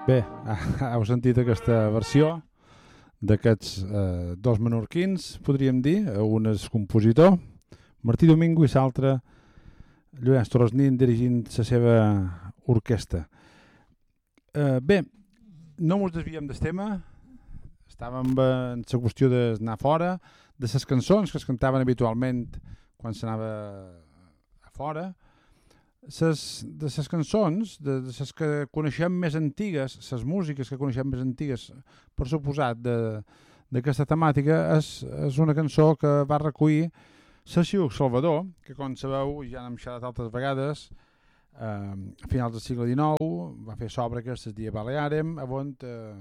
Bé, heu sentit aquesta versió d'aquests dos menorquins, podríem dir. Un és compositor, Martí Domingo, i l'altre Lluís Torresnin, dirigint la seva orquestra. Bé, no ens desviem del tema, estàvem en la qüestió d'anar fora, de les cançons que es cantaven habitualment quan s'anava a fora, de les cançons, de les que coneixem més antigues, les músiques que coneixem més antigues, per suposat, d'aquesta temàtica, és una cançó que va recollir Ceciu Salvador, que com sabeu ja n'hem xerrat altres vegades, a finals del segle XIX, va fer l'obra aquestes Dia Balearem, on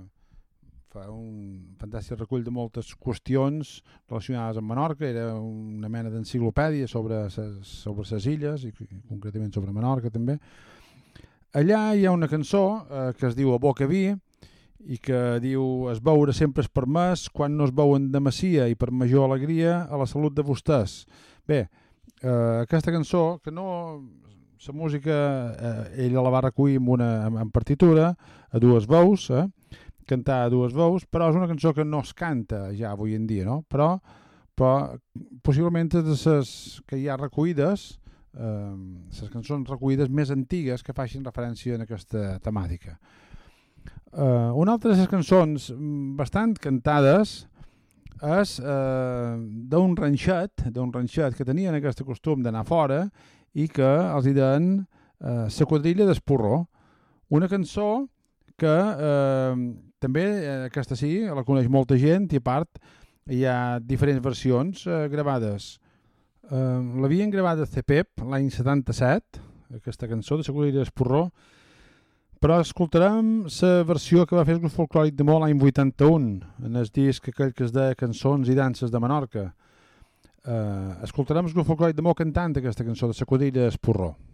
fa un fantàstic recull de moltes qüestions relacionades amb Menorca. Era una mena d'enciclopèdia sobre les illes i concretament sobre Menorca també. Allà hi ha una cançó que es diu A Boca Vi i que diu: es beure sempre és permès quan no es beuen de macia i per major alegria a la salut de vostès. Bé, aquesta cançó, que no... La música ella la va recollir en partitura a dues veus, cantar a dues veus, però és una cançó que no es canta ja avui en dia, no? Però possiblement de les que hi ha recollides, les cançons recollides més antigues que facin referència a aquesta temàtica. Una altra de les cançons bastant cantades és d'un ranxet que tenien aquest costum d'anar fora i que els hi deien la quadrilla d'Esporró, una cançó que també, aquesta sí, la coneix molta gent, i a part hi ha diferents versions gravades. L'havien gravat a CPEP l'any 77, aquesta cançó de la quadrilla d'Esporró, però escoltarem la versió que va fer el grup folclòric de Mó l'any 81, en el disc aquell que es deia Cançons i danses de Menorca. Escoltarem el grup folclòric de Mó cantant aquesta cançó de la quadrilla d'Esporró.